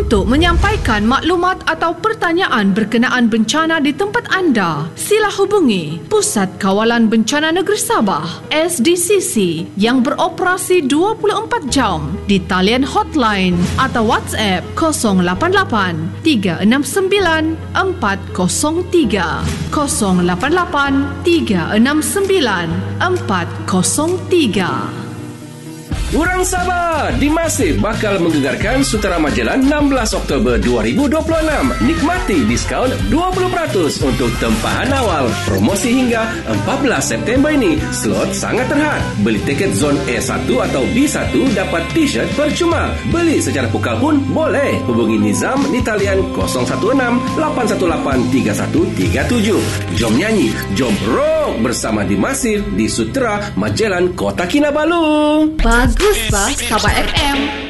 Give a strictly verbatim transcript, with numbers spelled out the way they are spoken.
Untuk menyampaikan maklumat atau pertanyaan berkenaan bencana di tempat anda, sila hubungi Pusat Kawalan Bencana Negeri Sabah S D C C yang beroperasi dua puluh empat jam di talian hotline atau WhatsApp kosong lapan lapan tiga enam sembilan empat kosong tiga kosong lapan lapan tiga enam sembilan empat kosong tiga. Urang Sabah di Masif bakal menggegarkan Sutera Magellan enam belas Oktober dua ribu dua puluh enam. Nikmati diskaun dua puluh peratus untuk tempahan awal. Promosi hingga empat belas September ini. Slot sangat terhad. Beli tiket zon A satu atau B satu dapat t-shirt percuma. Beli secara pukal pun boleh. Hubungi Nizam di talian kosong satu enam lapan satu lapan tiga satu tiga tujuh. Jom nyanyi, jom rock bersama di Masif di Sutera Magellan Kota Kinabalu. Bagus bah, Sabah F M.